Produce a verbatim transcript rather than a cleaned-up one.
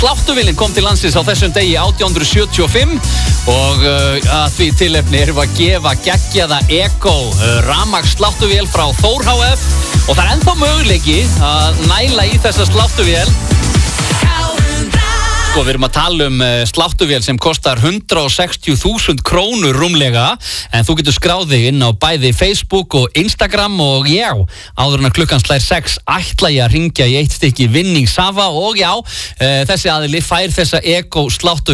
Sláttuvélin kom til landsins á þessum degi átján hundruð sjötíu og fimm og uh, að því tilefni erum við að gefa geggjaða Ego uh, rafmagns sláttuvél frá Þór H F og það er ennþá möguleiki að næla í þessa sláttuvél. Sko, við erum að tala um uh, sláttuvél sem kostar hundrað og sextíu þúsund krónur rúmlega en þú getur skráð þig inn á bæði Facebook og Instagram og já, áður en að klukkan slær sex ætla ég að ringja í eitt stykki vinningshafa og já, uh, þessi aðili fær þessa Ego sláttuvél